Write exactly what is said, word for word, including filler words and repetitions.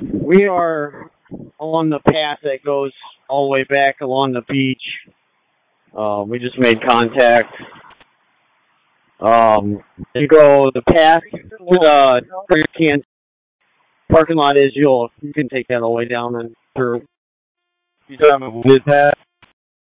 We are along the path that goes all the way back along the beach. Uh, we just made contact. Um, you go the path to the can parking lot is you'll you can take that all the way down and through. You talking about wood path?